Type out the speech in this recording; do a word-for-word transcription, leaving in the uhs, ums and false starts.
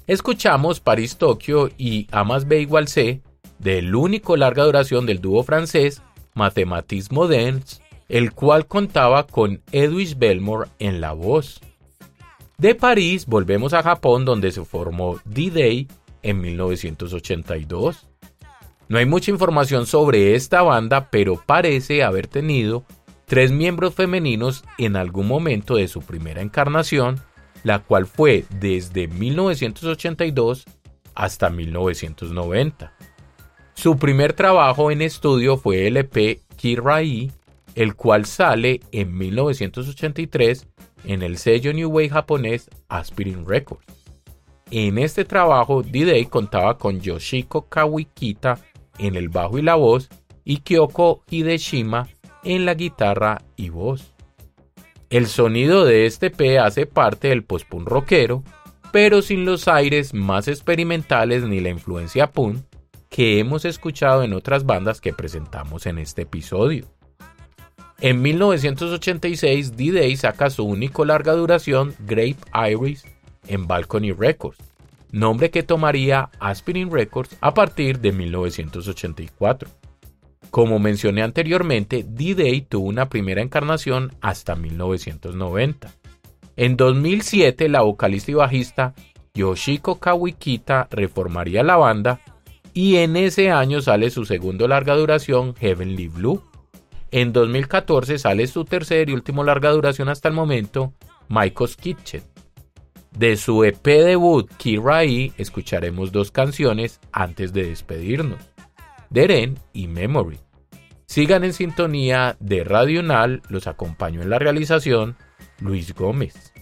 escuchamos París-Tokio y A más B igual C, del único larga duración del dúo francés Mathématiques Modernes, el cual contaba con Edwige Bellemare en la voz. De París volvemos a Japón, donde se formó D-Day en mil novecientos ochenta y dos. No hay mucha información sobre esta banda, pero parece haber tenido tres miembros femeninos en algún momento de su primera encarnación, la cual fue desde mil novecientos ochenta y dos hasta mil novecientos noventa. Su primer trabajo en estudio fue el E P Kirai, el cual sale en mil novecientos ochenta y tres en el sello New Wave japonés Aspirin Records. En este trabajo, D-Day contaba con Yoshiko Kawikita en el bajo y la voz y Kyoko Hideshima en la guitarra y voz. El sonido de este E P hace parte del post-punk rockero, pero sin los aires más experimentales ni la influencia punk que hemos escuchado en otras bandas que presentamos en este episodio. En mil novecientos ochenta y seis, D-Day saca su único larga duración, Grape Iris, en Balcony Records, nombre que tomaría Aspirin Records a partir de mil novecientos ochenta y cuatro. Como mencioné anteriormente, D-Day tuvo una primera encarnación hasta mil novecientos noventa. En dos mil siete, la vocalista y bajista Yoshiko Kawikita reformaría la banda y en ese año sale su segundo larga duración, Heavenly Blue. En dos mil catorce sale su tercer y último larga duración hasta el momento, Maiko's Kitchen. De su E P debut, Kirai, escucharemos dos canciones antes de despedirnos, Deren y Memory. Sigan en sintonía de Radio Unal, los acompañó en la realización Luis Gómez.